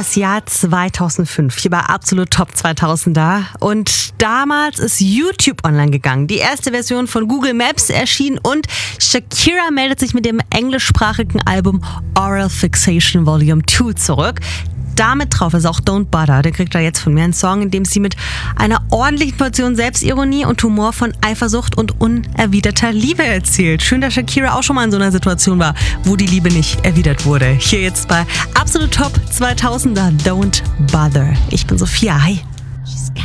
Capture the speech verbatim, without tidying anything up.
das Jahr zweitausendfünf, hier bei Absolut Top zweitausender. Und damals ist YouTube online gegangen. Die erste Version von Google Maps erschien und Shakira meldet sich mit dem englischsprachigen Album Oral Fixation Volume zwei zurück. Damit drauf ist auch Don't Bother. Der kriegt da jetzt von mir einen Song, in dem sie mit einer ordentlichen Portion Selbstironie und Humor von Eifersucht und unerwiderter Liebe erzählt. Schön, dass Shakira auch schon mal in so einer Situation war, wo die Liebe nicht erwidert wurde. Hier jetzt bei Absolut Top zweitausender Don't Bother. Ich bin Sophia. Hi.